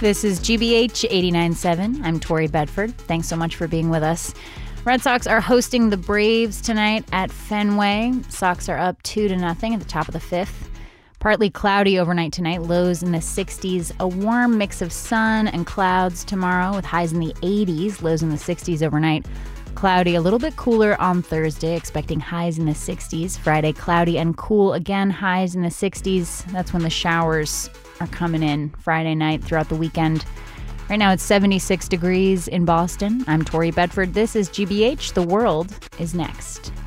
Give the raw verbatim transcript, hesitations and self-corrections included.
This is G B H eighty-nine point seven. I'm Tori Bedford. Thanks so much for being with us. Red Sox are hosting the Braves tonight at Fenway. Sox are up two to nothing at the top of the fifth. Partly cloudy overnight tonight, lows in the sixties. A warm mix of sun and clouds tomorrow with highs in the eighties, lows in the sixties overnight. Cloudy, a little bit cooler on Thursday, expecting highs in the sixties. Friday, cloudy and cool again, highs in the sixties. That's when the showers are coming in Friday night throughout the weekend. Right now it's seventy-six degrees in Boston. I'm Tori Bedford. This is G B H. The World is Next.